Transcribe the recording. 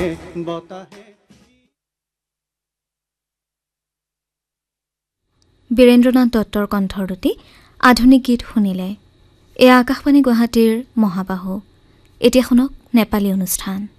বীৰেন্দ্ৰনাথ দত্তৰ কণ্ঠৰতি আধুনিক গীত শুনিলে। এয়া আকাশবাণী গুৱাহাটীৰ মহাবাহু। এতিয়া শুনক নেপালী অনুষ্ঠান।